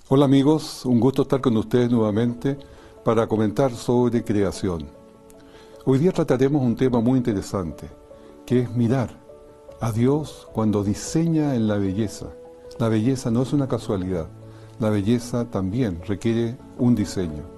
Hola amigos, un gusto estar con ustedes nuevamente para comentar sobre creación. Hoy día trataremos un tema muy interesante, que es mirar a Dios cuando diseña en la belleza. La belleza no es una casualidad, la belleza también requiere un diseño.